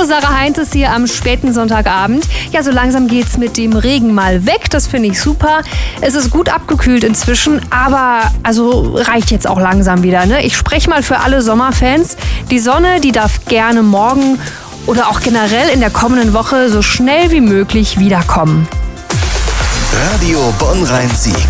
Hallo, Sarah Heinz ist hier am späten Sonntagabend. Ja, so langsam geht's mit dem Regen mal weg, das finde ich super. Es ist gut abgekühlt inzwischen, aber also reicht jetzt auch langsam wieder, ne? Ich spreche mal für alle Sommerfans. Die Sonne, die darf gerne morgen oder auch generell in der kommenden Woche so schnell wie möglich wiederkommen. Radio Bonn-Rhein-Sieg.